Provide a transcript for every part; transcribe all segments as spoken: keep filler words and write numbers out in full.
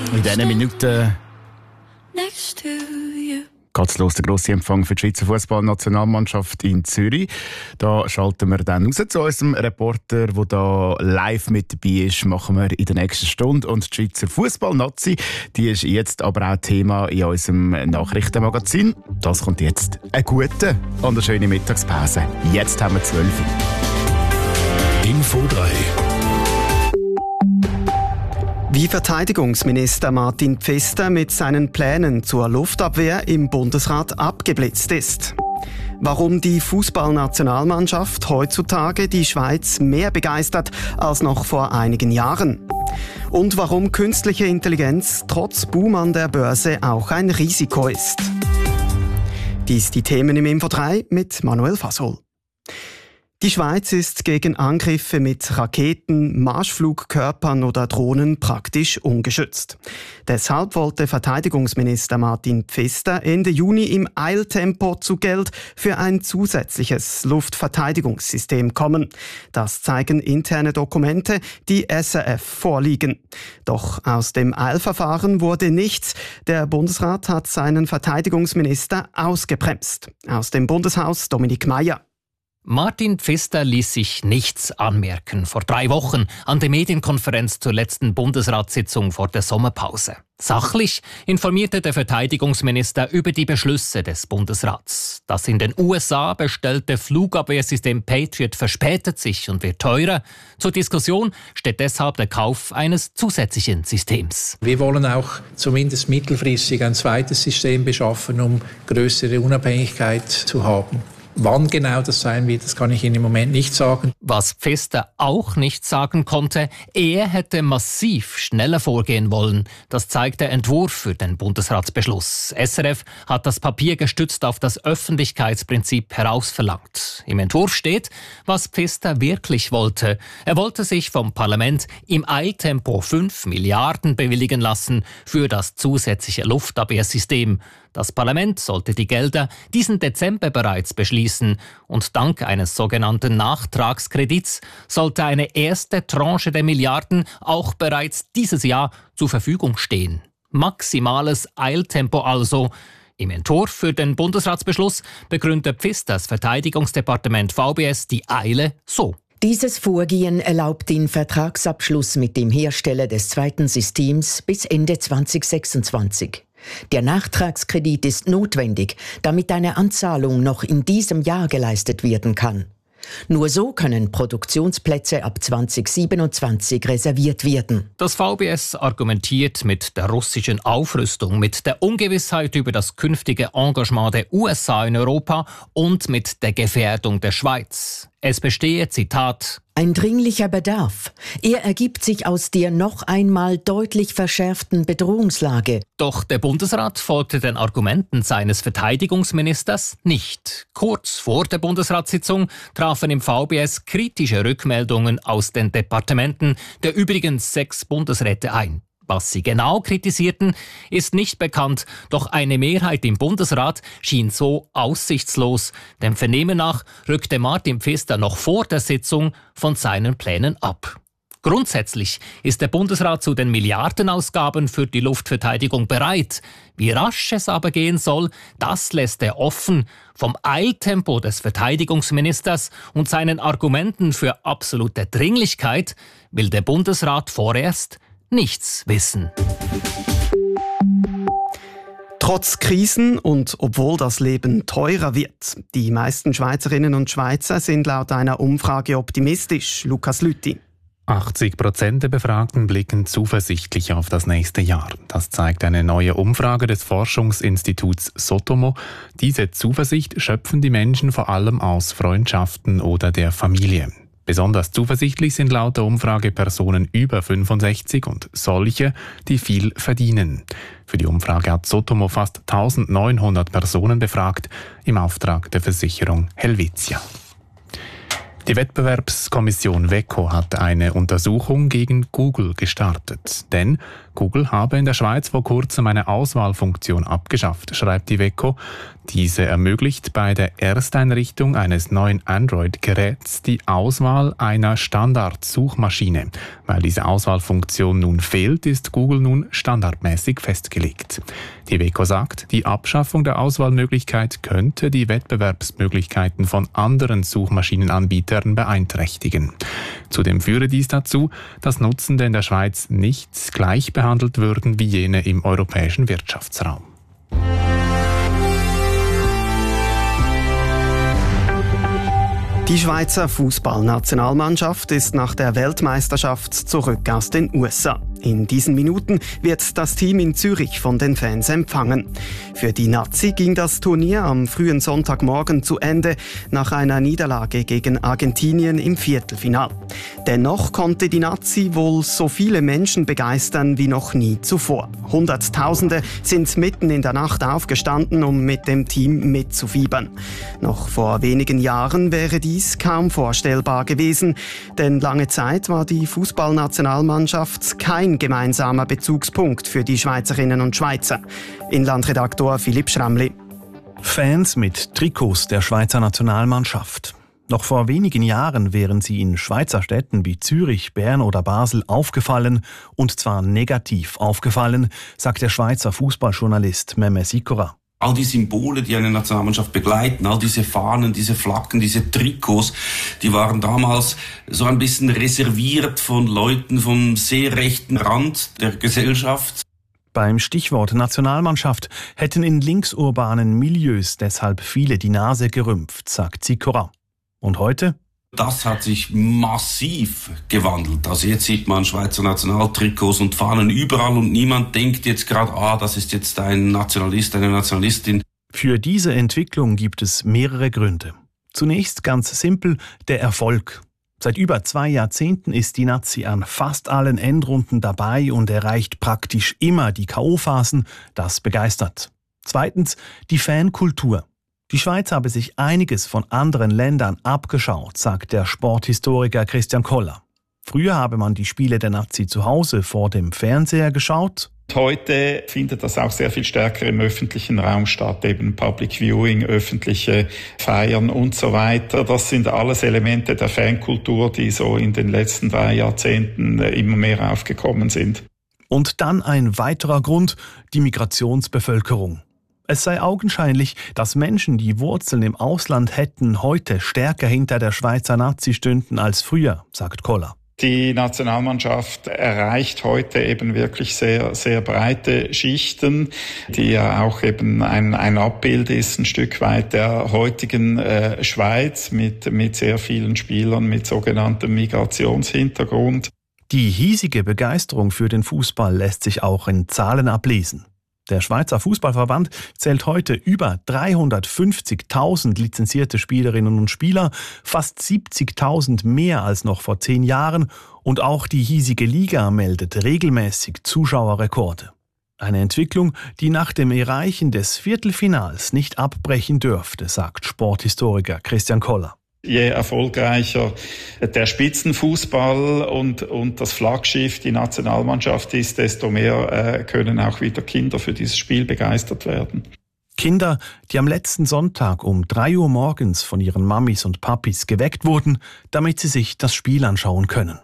In diesen Minuten geht's los, der grosse Empfang für die Schweizer Fußballnationalmannschaft in Zürich. Da schalten wir dann raus zu unserem Reporter, der da live mit dabei ist. Machen wir in der nächsten Stunde. Und die Schweizer Fußballnazi, die ist jetzt aber auch Thema in unserem Nachrichtenmagazin. Das kommt jetzt. Eine gute und eine schöne Mittagspause. Jetzt haben wir zwölf Uhr. Info drei. Wie Verteidigungsminister Martin Pfister mit seinen Plänen zur Luftabwehr im Bundesrat abgeblitzt ist. Warum die Fußballnationalmannschaft heutzutage die Schweiz mehr begeistert als noch vor einigen Jahren. Und warum künstliche Intelligenz trotz Boom an der Börse auch ein Risiko ist. Dies die Themen im Info drei mit Manuel Fasol. Die Schweiz ist gegen Angriffe mit Raketen, Marschflugkörpern oder Drohnen praktisch ungeschützt. Deshalb wollte Verteidigungsminister Martin Pfister Ende Juni im Eiltempo zu Geld für ein zusätzliches Luftverteidigungssystem kommen. Das zeigen interne Dokumente, die S R F vorliegen. Doch aus dem Eilverfahren wurde nichts. Der Bundesrat hat seinen Verteidigungsminister ausgebremst. Aus dem Bundeshaus Dominik Meier. Martin Pfister ließ sich nichts anmerken vor drei Wochen an der Medienkonferenz zur letzten Bundesratssitzung vor der Sommerpause. Sachlich informierte der Verteidigungsminister über die Beschlüsse des Bundesrats. Das in den U S A bestellte Flugabwehrsystem Patriot verspätet sich und wird teurer. Zur Diskussion steht deshalb der Kauf eines zusätzlichen Systems. Wir wollen auch zumindest mittelfristig ein zweites System beschaffen, um größere Unabhängigkeit zu haben. Wann genau das sein wird, das kann ich Ihnen im Moment nicht sagen. Was Pfister auch nicht sagen konnte, er hätte massiv schneller vorgehen wollen. Das zeigt der Entwurf für den Bundesratsbeschluss. S R F hat das Papier gestützt auf das Öffentlichkeitsprinzip herausverlangt. Im Entwurf steht, was Pfister wirklich wollte. Er wollte sich vom Parlament im Eiltempo fünf Milliarden bewilligen lassen für das zusätzliche Luftabwehrsystem. Das Parlament sollte die Gelder diesen Dezember bereits beschließen und dank eines sogenannten Nachtragskredits sollte eine erste Tranche der Milliarden auch bereits dieses Jahr zur Verfügung stehen. Maximales Eiltempo also. Im Entwurf für den Bundesratsbeschluss begründet Pfisters Verteidigungsdepartement V B S die Eile so. Dieses Vorgehen erlaubt den Vertragsabschluss mit dem Hersteller des zweiten Systems bis Ende zwanzig sechsundzwanzig. Der Nachtragskredit ist notwendig, damit eine Anzahlung noch in diesem Jahr geleistet werden kann. Nur so können Produktionsplätze ab zwanzig siebenundzwanzig reserviert werden. Das V B S argumentiert mit der russischen Aufrüstung, mit der Ungewissheit über das künftige Engagement der U S A in Europa und mit der Gefährdung der Schweiz. Es bestehe, Zitat, ein dringlicher Bedarf. Er ergibt sich aus der noch einmal deutlich verschärften Bedrohungslage. Doch der Bundesrat folgte den Argumenten seines Verteidigungsministers nicht. Kurz vor der Bundesratssitzung trafen im V B S kritische Rückmeldungen aus den Departementen der übrigen sechs Bundesräte ein. Was sie genau kritisierten, ist nicht bekannt, doch eine Mehrheit im Bundesrat schien so aussichtslos. Dem Vernehmen nach rückte Martin Pfister noch vor der Sitzung von seinen Plänen ab. Grundsätzlich ist der Bundesrat zu den Milliardenausgaben für die Luftverteidigung bereit. Wie rasch es aber gehen soll, das lässt er offen. Vom Eiltempo des Verteidigungsministers und seinen Argumenten für absolute Dringlichkeit will der Bundesrat vorerst nichts wissen. Trotz Krisen und obwohl das Leben teurer wird, die meisten Schweizerinnen und Schweizer sind laut einer Umfrage optimistisch. Lukas Lüthi. achtzig Prozent der Befragten blicken zuversichtlich auf das nächste Jahr. Das zeigt eine neue Umfrage des Forschungsinstituts Sotomo. Diese Zuversicht schöpfen die Menschen vor allem aus Freundschaften oder der Familie. Besonders zuversichtlich sind laut der Umfrage Personen über fünfundsechzig und solche, die viel verdienen. Für die Umfrage hat Sotomo fast eintausendneunhundert Personen befragt, im Auftrag der Versicherung Helvetia. Die Wettbewerbskommission WECO hat eine Untersuchung gegen Google gestartet. Denn Google habe in der Schweiz vor kurzem eine Auswahlfunktion abgeschafft, schreibt die WECO. Diese ermöglicht bei der Ersteinrichtung eines neuen Android-Geräts die Auswahl einer Standard-Suchmaschine. Weil diese Auswahlfunktion nun fehlt, ist Google nun standardmäßig festgelegt. Die Iveco sagt, die Abschaffung der Auswahlmöglichkeit könnte die Wettbewerbsmöglichkeiten von anderen Suchmaschinenanbietern beeinträchtigen. Zudem führe dies dazu, dass Nutzende in der Schweiz nicht gleich behandelt würden wie jene im europäischen Wirtschaftsraum. Die Schweizer Fußballnationalmannschaft ist nach der Weltmeisterschaft zurück aus den U S A. In diesen Minuten wird das Team in Zürich von den Fans empfangen. Für die Nazi ging das Turnier am frühen Sonntagmorgen zu Ende nach einer Niederlage gegen Argentinien im Viertelfinal. Dennoch konnte die Nazi wohl so viele Menschen begeistern wie noch nie zuvor. Hunderttausende sind mitten in der Nacht aufgestanden, um mit dem Team mitzufiebern. Noch vor wenigen Jahren wäre dies kaum vorstellbar gewesen, denn lange Zeit war die Fußballnationalmannschaft kein gemeinsamer Bezugspunkt für die Schweizerinnen und Schweizer. Inlandredaktor Philipp Schramli. Fans mit Trikots der Schweizer Nationalmannschaft. Noch vor wenigen Jahren wären sie in Schweizer Städten wie Zürich, Bern oder Basel aufgefallen, und zwar negativ aufgefallen, sagt der Schweizer Fußballjournalist Mehmet Sikora. All die Symbole, die eine Nationalmannschaft begleiten, all diese Fahnen, diese Flaggen, diese Trikots, die waren damals so ein bisschen reserviert von Leuten vom sehr rechten Rand der Gesellschaft. Beim Stichwort Nationalmannschaft hätten in linksurbanen Milieus deshalb viele die Nase gerümpft, sagt Sikora. Und heute? Das hat sich massiv gewandelt. Also jetzt sieht man Schweizer Nationaltrikots und Fahnen überall und niemand denkt jetzt gerade, ah, das ist jetzt ein Nationalist, eine Nationalistin. Für diese Entwicklung gibt es mehrere Gründe. Zunächst ganz simpel der Erfolg. Seit über zwei Jahrzehnten ist die Nazi an fast allen Endrunden dabei und erreicht praktisch immer die K O-Phasen. Das begeistert. Zweitens die Fankultur. Die Schweiz habe sich einiges von anderen Ländern abgeschaut, sagt der Sporthistoriker Christian Koller. Früher habe man die Spiele der Nazi zu Hause vor dem Fernseher geschaut. Heute findet das auch sehr viel stärker im öffentlichen Raum statt, eben Public Viewing, öffentliche Feiern und so weiter. Das sind alles Elemente der Fankultur, die so in den letzten drei Jahrzehnten immer mehr aufgekommen sind. Und dann ein weiterer Grund, die Migrationsbevölkerung. Es sei augenscheinlich, dass Menschen, die Wurzeln im Ausland hätten, heute stärker hinter der Schweizer Nazi stünden als früher, sagt Koller. Die Nationalmannschaft erreicht heute eben wirklich sehr, sehr breite Schichten, die ja auch eben ein, ein Abbild ist, ein Stück weit der heutigen äh, Schweiz mit, mit sehr vielen Spielern mit sogenanntem Migrationshintergrund. Die hiesige Begeisterung für den Fußball lässt sich auch in Zahlen ablesen. Der Schweizer Fußballverband zählt heute über dreihundertfünfzigtausend lizenzierte Spielerinnen und Spieler, fast siebzigtausend mehr als noch vor zehn Jahren, und auch die hiesige Liga meldet regelmäßig Zuschauerrekorde. Eine Entwicklung, die nach dem Erreichen des Viertelfinals nicht abbrechen dürfte, sagt Sporthistoriker Christian Koller. Je erfolgreicher der Spitzenfußball und, und das Flaggschiff, die Nationalmannschaft ist, desto mehr äh, können auch wieder Kinder für dieses Spiel begeistert werden. Kinder, die am letzten Sonntag um drei Uhr morgens von ihren Mamis und Papis geweckt wurden, damit sie sich das Spiel anschauen können.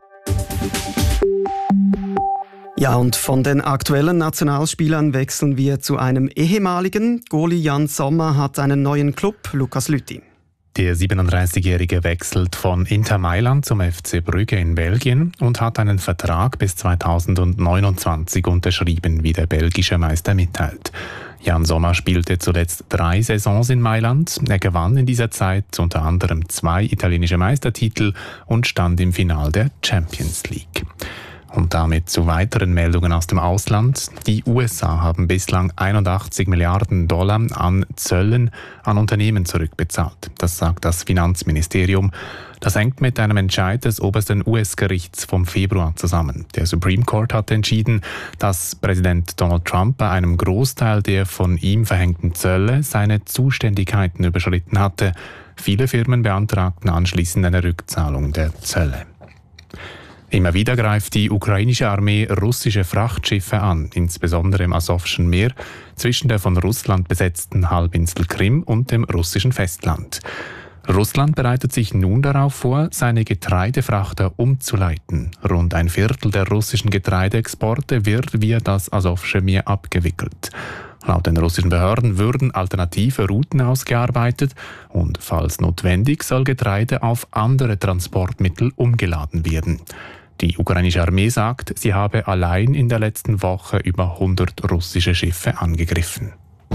Ja, und von den aktuellen Nationalspielern wechseln wir zu einem ehemaligen. Goalie Jan Sommer hat einen neuen Club, Lukas Lüthi. Der siebenunddreißigjährige wechselt von Inter Mailand zum F C Brügge in Belgien und hat einen Vertrag bis zweitausendneunundzwanzig unterschrieben, wie der belgische Meister mitteilt. Jan Sommer spielte zuletzt drei Saisons in Mailand. Er gewann in dieser Zeit unter anderem zwei italienische Meistertitel und stand im Finale der Champions League. Und damit zu weiteren Meldungen aus dem Ausland. Die U S A haben bislang einundachtzig Milliarden Dollar an Zöllen an Unternehmen zurückbezahlt. Das sagt das Finanzministerium. Das hängt mit einem Entscheid des obersten U S-Gerichts vom Februar zusammen. Der Supreme Court hat entschieden, dass Präsident Donald Trump bei einem Großteil der von ihm verhängten Zölle seine Zuständigkeiten überschritten hatte. Viele Firmen beantragten anschließend eine Rückzahlung der Zölle. Immer wieder greift die ukrainische Armee russische Frachtschiffe an, insbesondere im Asowschen Meer, zwischen der von Russland besetzten Halbinsel Krim und dem russischen Festland. Russland bereitet sich nun darauf vor, seine Getreidefrachter umzuleiten. Rund ein Viertel der russischen Getreideexporte wird via das Asowsche Meer abgewickelt. Laut den russischen Behörden würden alternative Routen ausgearbeitet und falls notwendig soll Getreide auf andere Transportmittel umgeladen werden. Die ukrainische Armee sagt, sie habe allein in der letzten Woche über hundert russische Schiffe angegriffen.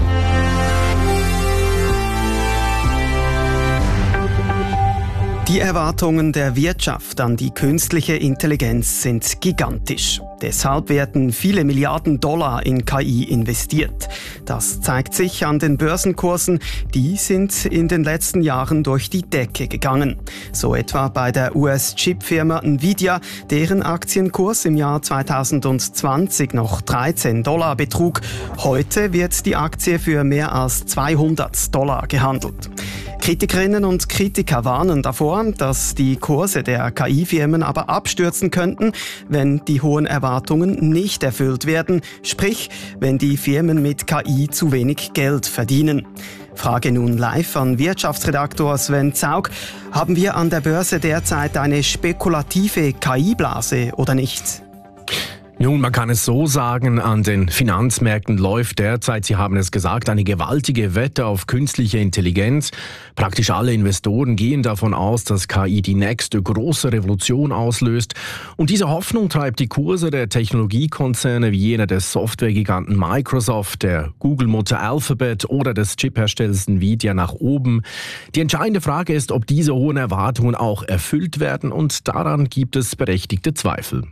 Die Erwartungen der Wirtschaft an die künstliche Intelligenz sind gigantisch. Deshalb werden viele Milliarden Dollar in K I investiert. Das zeigt sich an den Börsenkursen. Die sind in den letzten Jahren durch die Decke gegangen. So etwa bei der U S-Chipfirma Nvidia, deren Aktienkurs im Jahr zweitausendzwanzig noch dreizehn Dollar betrug. Heute wird die Aktie für mehr als zweihundert Dollar gehandelt. Kritikerinnen und Kritiker warnen davor, dass die Kurse der K I-Firmen aber abstürzen könnten, wenn die hohen Erwartungen nicht erfüllt werden, sprich, wenn die Firmen mit K I zu wenig Geld verdienen. Frage nun live an Wirtschaftsredaktor Sven Zaug. Haben wir an der Börse derzeit eine spekulative K I-Blase oder nicht? Nun, man kann es so sagen, an den Finanzmärkten läuft derzeit, Sie haben es gesagt, eine gewaltige Wette auf künstliche Intelligenz. Praktisch alle Investoren gehen davon aus, dass K I die nächste große Revolution auslöst. Und diese Hoffnung treibt die Kurse der Technologiekonzerne wie jener des Softwaregiganten Microsoft, der Google-Mutter Alphabet oder des Chipherstellers Nvidia nach oben. Die entscheidende Frage ist, ob diese hohen Erwartungen auch erfüllt werden, und daran gibt es berechtigte Zweifel.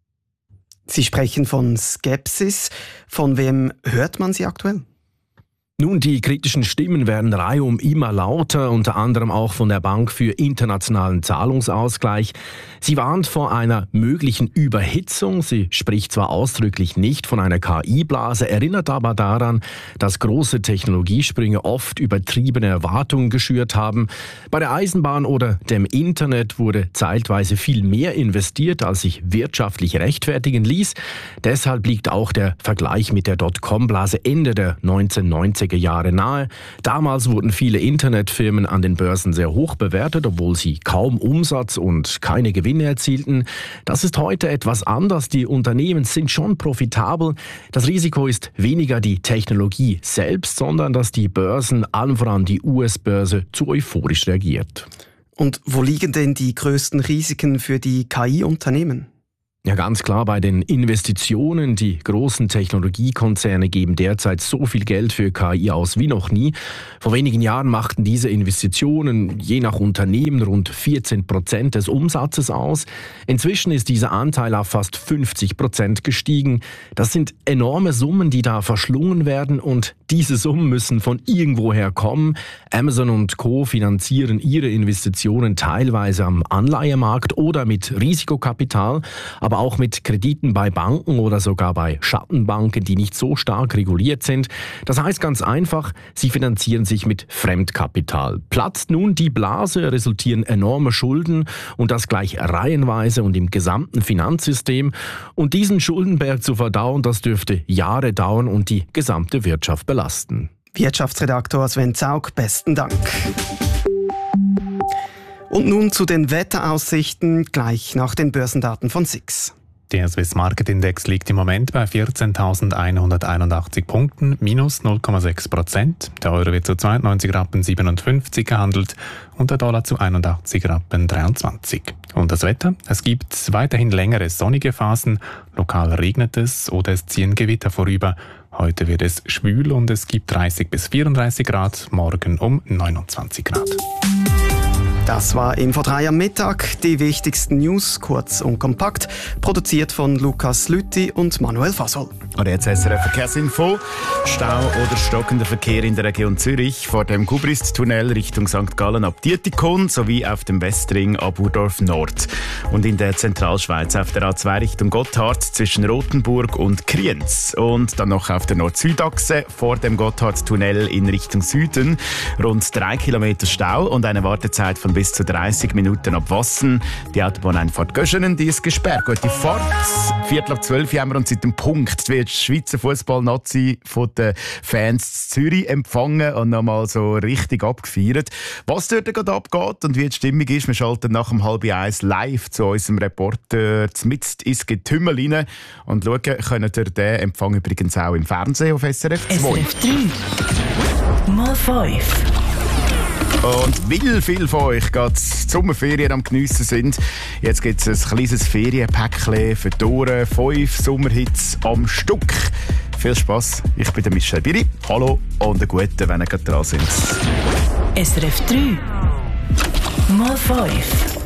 Sie sprechen von Skepsis. Von wem hört man sie aktuell? Nun, die kritischen Stimmen werden reihum immer lauter, unter anderem auch von der Bank für internationalen Zahlungsausgleich. Sie warnt vor einer möglichen Überhitzung. Sie spricht zwar ausdrücklich nicht von einer K I-Blase, erinnert aber daran, dass große Technologiesprünge oft übertriebene Erwartungen geschürt haben. Bei der Eisenbahn oder dem Internet wurde zeitweise viel mehr investiert, als sich wirtschaftlich rechtfertigen ließ. Deshalb liegt auch der Vergleich mit der Dotcom-Blase Ende der neunzehnhundertneunziger Jahre nahe. Damals wurden viele Internetfirmen an den Börsen sehr hoch bewertet, obwohl sie kaum Umsatz und keine Gewinne erzielten. Das ist heute etwas anders. Die Unternehmen sind schon profitabel. Das Risiko ist weniger die Technologie selbst, sondern dass die Börsen, allen voran die U S-Börse, zu euphorisch reagiert. Und wo liegen denn die größten Risiken für die K I-Unternehmen? Ja, ganz klar bei den Investitionen. Die großen Technologiekonzerne geben derzeit so viel Geld für K I aus wie noch nie. Vor wenigen Jahren machten diese Investitionen je nach Unternehmen rund vierzehn Prozent des Umsatzes aus. Inzwischen ist dieser Anteil auf fast fünfzig Prozent gestiegen. Das sind enorme Summen, die da verschlungen werden, und diese Summen müssen von irgendwoher kommen. Amazon und Co. finanzieren ihre Investitionen teilweise am Anleihemarkt oder mit Risikokapital, aber auch mit Krediten bei Banken oder sogar bei Schattenbanken, die nicht so stark reguliert sind. Das heißt ganz einfach, sie finanzieren sich mit Fremdkapital. Platzt nun die Blase, resultieren enorme Schulden, und das gleich reihenweise und im gesamten Finanzsystem. Und diesen Schuldenberg zu verdauen, das dürfte Jahre dauern und die gesamte Wirtschaft belasten. Wirtschaftsredaktor Sven Zaug, besten Dank. Und nun zu den Wetteraussichten, gleich nach den Börsendaten von S I X. Der Swiss Market Index liegt im Moment bei vierzehntausendeinhunderteinundachtzig Punkten, minus null Komma sechs Prozent. Der Euro wird zu zweiundneunzig Rappen siebenundfünfzig gehandelt und der Dollar zu einundachtzig Rappen dreiundzwanzig. Und das Wetter? Es gibt weiterhin längere sonnige Phasen, lokal regnet es oder es ziehen Gewitter vorüber. Heute wird es schwül und es gibt dreißig bis vierunddreißig Grad, morgen um neunundzwanzig Grad. Das war Info drei am Mittag. Die wichtigsten News, kurz und kompakt, produziert von Lukas Lüth. Marchetti und Manuel Fasol. Und jetzt S R F Verkehrsinfo. Stau oder stockender Verkehr in der Region Zürich vor dem Gubrist-Tunnel Richtung Sankt Gallen ab Dietikon sowie auf dem Westring ab Urdorf Nord. Und in der Zentralschweiz auf der A zwei Richtung Gotthard zwischen Rothenburg und Kriens. Und dann noch auf der Nord-Süd-Achse vor dem Gotthard-Tunnel in Richtung Süden. Rund drei Kilometer Stau und eine Wartezeit von bis zu dreißig Minuten ab Wassen. Die Autobahneinfahrt Göschenen, die ist gesperrt. Gute Fahrt. Viertel ab zwölf haben wir uns seit dem Punkt wird die Schweizer Fußball-Nazi von den Fans in Zürich empfangen und nochmal so richtig abgefeiert. Was dort gerade abgeht und wie die Stimmung ist, wir schalten nach dem halb eins live zu unserem Reporter zmitzt ins Getümmel rein und schauen können ihr den Empfang übrigens auch im Fernsehen auf S R F zwei. S R F drei mal fünf. Und weil viele von euch gerade die Sommerferien am Geniessen sind, jetzt gibt es ein kleines Ferienpäckchen für die Ohren. Fünf Sommerhits am Stück. Viel Spass. Ich bin der Michel Biri. Hallo und einen guten, wenn ihr gerade dran sind. S R F drei mal fünf.